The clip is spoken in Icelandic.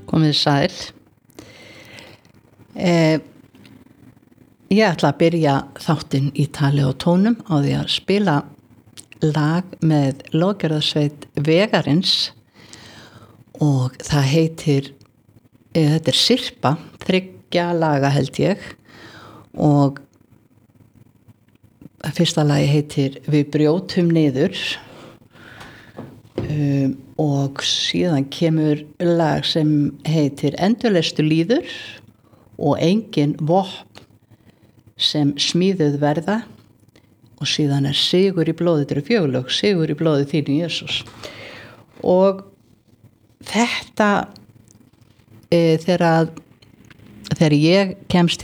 Komið sæl. Ég ætla að byrja þáttinn í tali og tónum á því að spila lag með Lóðgjörðarsveit Vegarins og það heitir, þetta Sirpa, 3 laga held ég, og fyrsta lagi heitir Við brjótum niður og síðan kemur lag sem heitir Endurleistu líður og Engin vopn sem smíðuð verða og síðan Sigur í blóði, þetta eru 4 lög, Sigur í blóði þínu Jesús. Og þetta þegar ég kemst